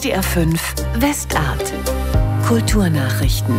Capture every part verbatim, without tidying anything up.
D R fünf Westart. Kulturnachrichten.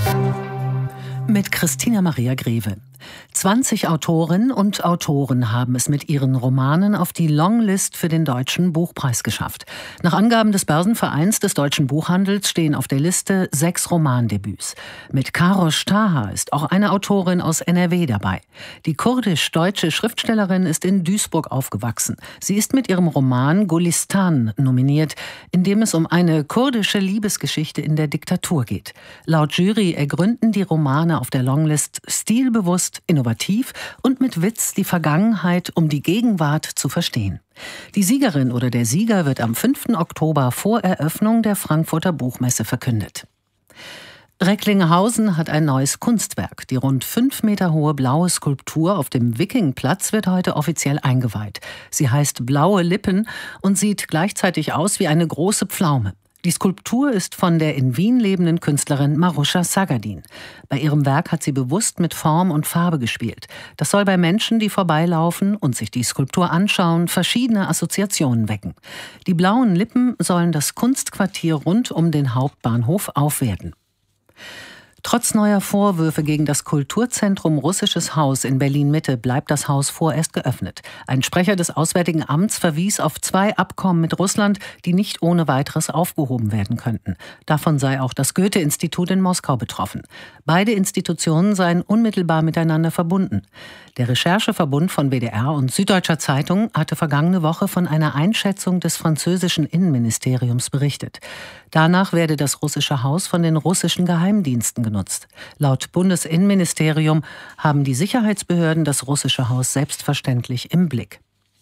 Mit Christina Maria Greve. zwanzig Autorinnen und Autoren haben es mit ihren Romanen auf die Longlist für den Deutschen Buchpreis geschafft. Nach Angaben des Börsenvereins des deutschen Buchhandels stehen auf der Liste sechs Romandebüts. Mit Karosh Taha ist auch eine Autorin aus N R W dabei. Die kurdisch-deutsche Schriftstellerin ist in Duisburg aufgewachsen. Sie ist mit ihrem Roman Gulistan nominiert, in dem es um eine kurdische Liebesgeschichte in der Diktatur geht. Laut Jury ergründen die Romane auf der Longlist stilbewusst, innovativ und mit Witz die Vergangenheit, um die Gegenwart zu verstehen. Die Siegerin oder der Sieger wird am fünften Oktober vor Eröffnung der Frankfurter Buchmesse verkündet. Recklinghausen hat ein neues Kunstwerk. Die rund fünf Meter hohe blaue Skulptur auf dem Wikingplatz wird heute offiziell eingeweiht. Sie heißt Blaue Lippen und sieht gleichzeitig aus wie eine große Pflaume. Die Skulptur ist von der in Wien lebenden Künstlerin Marusha Sagadin. Bei ihrem Werk hat sie bewusst mit Form und Farbe gespielt. Das soll bei Menschen, die vorbeilaufen und sich die Skulptur anschauen, verschiedene Assoziationen wecken. Die blauen Lippen sollen das Kunstquartier rund um den Hauptbahnhof aufwerten. Trotz neuer Vorwürfe gegen das Kulturzentrum Russisches Haus in Berlin-Mitte bleibt das Haus vorerst geöffnet. Ein Sprecher des Auswärtigen Amts verwies auf zwei Abkommen mit Russland, die nicht ohne weiteres aufgehoben werden könnten. Davon sei auch das Goethe-Institut in Moskau betroffen. Beide Institutionen seien unmittelbar miteinander verbunden. Der Rechercheverbund von W D R und Süddeutscher Zeitung hatte vergangene Woche von einer Einschätzung des französischen Innenministeriums berichtet. Danach werde das Russische Haus von den russischen Geheimdiensten genutzt. Laut Bundesinnenministerium haben die Sicherheitsbehörden das Russische Haus selbstverständlich im Blick.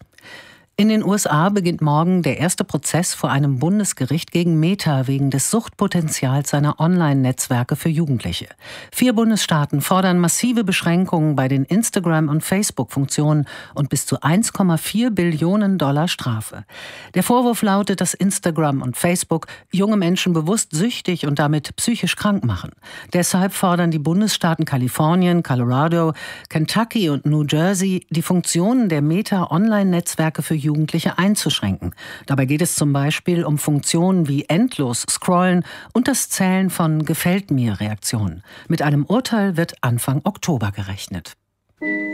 In den U S A beginnt morgen der erste Prozess vor einem Bundesgericht gegen Meta wegen des Suchtpotenzials seiner Online-Netzwerke für Jugendliche. Vier Bundesstaaten fordern massive Beschränkungen bei den Instagram- und Facebook-Funktionen und bis zu eins Komma vier Billionen Dollar Strafe. Der Vorwurf lautet, dass Instagram und Facebook junge Menschen bewusst süchtig und damit psychisch krank machen. Deshalb fordern die Bundesstaaten Kalifornien, Colorado, Kentucky und New Jersey, die Funktionen der Meta-Online-Netzwerke für Jugendliche einzuschränken. Dabei geht es zum Beispiel um Funktionen wie endlos Scrollen und das Zählen von Gefällt-mir-Reaktionen. Mit einem Urteil wird Anfang Oktober gerechnet.